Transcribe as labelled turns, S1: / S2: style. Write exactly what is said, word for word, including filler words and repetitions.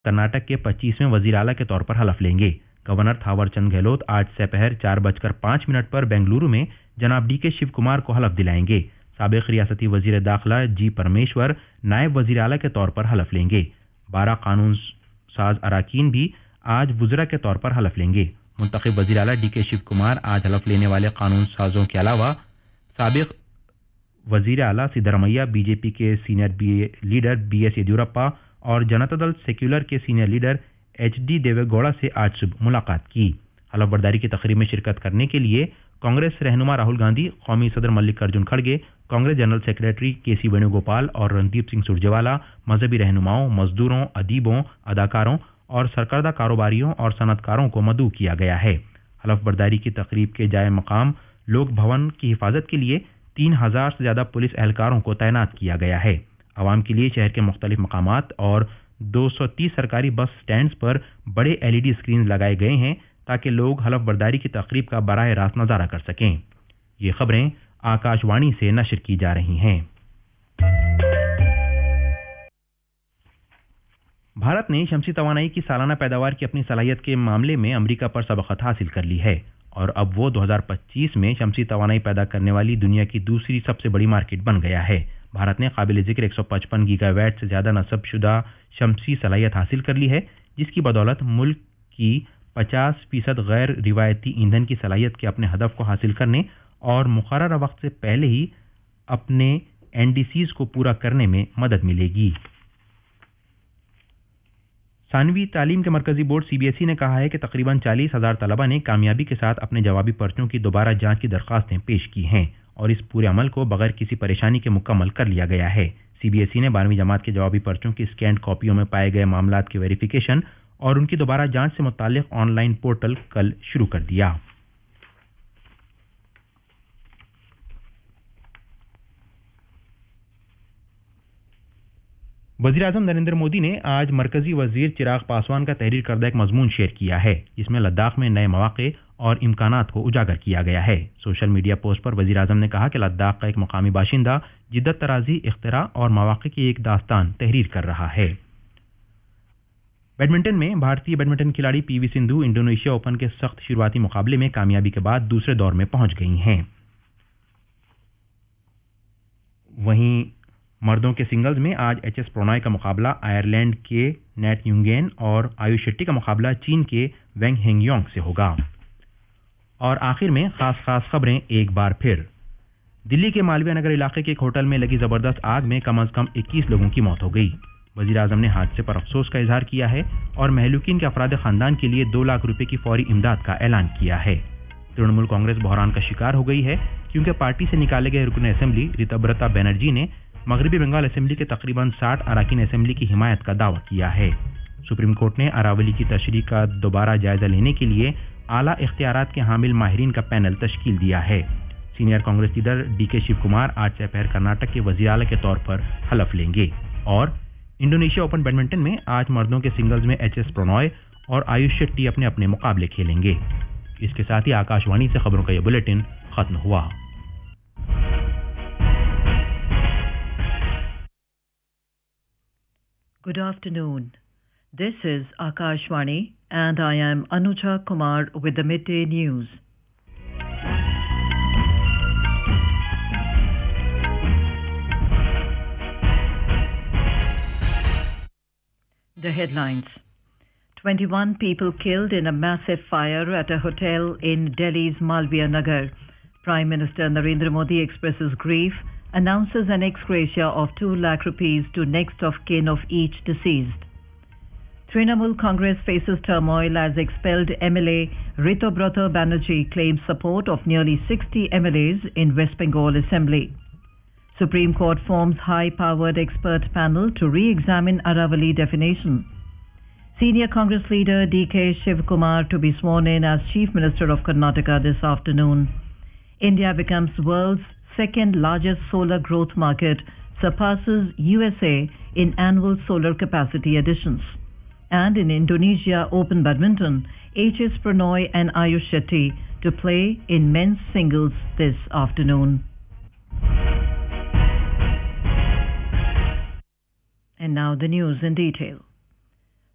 S1: कर्नाटक के पच्चीसवें वजीर आला के तौर पर हलफ लेंगे। गवर्नर थावर चंद गहलोत आज दोपहर चार बजकर पाँच मिनट पर बेंगलुरु में जनाब डी के शिव कुमार को हलफ दिलाएंगे। साबिक रियासती वजीर दाखिला जी परमेश्वर नायब वजीर आला के तौर पर हलफ लेंगे। बारह कानून साज अराकीन भी आज वज़रा के तौर पर हलफ लेंगे। मुंतखब वजीर आला डी के शिव कुमार आज हलफ लेने वाले कानून साजों के अलावा साबिक वजीर आला सिद्धरमैया, बीजेपी के senior leader B S Yediyurappa और जनता दल सेक्युलर के senior leader H D Deve Gowda से आज सुबह मुलाकात की। हलफ बर्दारी की तकरीब में शिरकत करने के लिए कांग्रेस रहनुमा राहुल गांधी, कौमी सदर मल्लिकार्जुन खड़गे, कांग्रेस जनरल सेक्रेटरी के सी वेणुगोपाल और रणदीप सिंह सुरजेवाला, मजहबी रहनुमाओं, मजदूरों, अदीबों, अदाकारों और सरकर्दा कारोबारियों और सनतकारों को मदऊ किया गया है। हलफ बर्दारी की तकरीब के जाए मकाम लोक भवन की हिफाजत के लिए तीन हजार से ज्यादा पुलिस एहलकारों को तैनात किया गया है। आवाम के लिए शहर के मुख्तलिफ मकामात और दो सौ तीस सरकारी बस स्टैंड्स पर बड़े एल ई डी स्क्रीन लगाए गए हैं ताकि लोग हलफ बर्दारी की तकरीब का बराह रास्त नजारा कर सकें। ये खबरें आकाशवाणी से नशर की जा रही हैं। भारत ने शमसी तवानाई की सालाना पैदावार की अपनी सलाहियत के मामले में अमेरिका पर सबकत हासिल कर ली है और अब वो दो हज़ार पच्चीस में शमसी तवानाई पैदा करने वाली दुनिया की दूसरी सबसे बड़ी मार्केट बन गया है। भारत ने काबिल जिक्र एक सौ पचपन गीगावैट से ज्यादा नस्ब शुदा शमसी सलाहियत हासिल कर ली है, जिसकी बदौलत मुल्क की पचास फीसद गैर रिवायती ईंधन की सलाहियत के अपने हदफ को हासिल करने और मुकर्रर वक्त से पहले ही अपने एन डी सीज़ को पूरा करने में मदद मिलेगी। सानवी तालीम के मरकजी board C B S E ने कहा है कि तकरीबन चालीस हजार तलबा ने कामयाबी के साथ अपने जवाबी पर्चों की दोबारा जांच की दरख्वास्तें पेश की हैं और इस पूरे अमल को बगैर किसी परेशानी के मुकम्मल कर लिया गया है। सी बी एस ई ने बारहवीं जमात के जवाबी पर्चों की स्कैंड कॉपियों में पाए गए मामलात की वेरिफिकेशन और उनकी दोबारा जांच से मुताल्लिक ऑनलाइन पोर्टल कल शुरू कर दिया। वज़ीर आज़म नरेंद्र मोदी ने आज मरकजी वजीर चिराग पासवान का तहरीर करदा एक मजमून शेयर किया है, जिसमें लद्दाख में नए मौके और इम्कानात को उजागर किया गया है। सोशल मीडिया पोस्ट पर वज़ीर आज़म ने कहा कि लद्दाख का एक मकामी बाशिंदा जिद्दत तराजी, इख्तिरा और मौके की एक दास्तान तहरीर कर रहा है। बैडमिंटन में भारतीय बैडमिंटन खिलाड़ी P V Sindhu Indonesia open के सख्त शुरुआती मुकाबले में कामयाबी के बाद दूसरे दौर में पहुंच गई हैं। वहीं मर्दों के सिंगल्स में आज एच एस प्रणॉय का मुकाबला आयरलैंड के नेट यूंगेन और आयुष शेट्टी का मुकाबला चीन के वेंग हेंगयोंग से होगा। और आखिर में खास खास खबरें एक बार फिर। दिल्ली के मालवीय नगर इलाके के एक होटल में लगी जबरदस्त आग में कम से कम इक्कीस लोगों की मौत हो गई। वजीर आजम ने हादसे पर अफसोस का इजहार किया है और महलूकीन के अफराद खानदान के लिए दो लाख रुपए की फौरी इमदाद का ऐलान किया है। तृणमूल कांग्रेस बहरान का शिकार हो गई है क्योंकि पार्टी से निकाले गए रुकन असेंबली ऋतुब्रता बनर्जी ने मगरबी बंगाल असेंबली के तकरीबन साठ अरकान असेंबली की हिमायत का दावा किया है। सुप्रीम कोर्ट ने अरावली की तशरीह का दोबारा जायजा लेने के लिए आला इख्तियारात के हामिल माहिरीन का पैनल तश्कील दिया है। सीनियर कांग्रेस लीडर डी के शिव कुमार आज दोपहर कर्नाटक के वज़ीर आला के तौर पर हलफ लेंगे। और इंडोनेशिया ओपन बैडमिंटन में आज मर्दों के सिंगल्स में एच एस प्रणॉय और आयुष शेट्टी अपने अपने मुकाबले खेलेंगे। इसके साथ ही आकाशवाणी से खबरों का यह बुलेटिन खत्म हुआ।
S2: Good afternoon. This is Akashvani and I am Anuja Kumar with the midday news. The headlines. twenty-one people killed in a massive fire at a hotel in Delhi's Malviya Nagar. Prime Minister Narendra Modi expresses grief, announces an ex gratia of two lakh rupees to next of kin of each deceased. Trinamool Congress faces turmoil as expelled M L A Ritobrata Banerjee claims support of nearly sixty M L As in West Bengal Assembly. Supreme Court forms high-powered expert panel to re-examine Aravali definition. Senior Congress leader D K Shiv Kumar to be sworn in as Chief Minister of Karnataka this afternoon. India becomes world's second largest solar growth market, surpasses U S A in annual solar capacity additions. And in Indonesia Open Badminton, H S Pranoy and Ayush Shetty to play in men's singles this afternoon. And now the news in detail.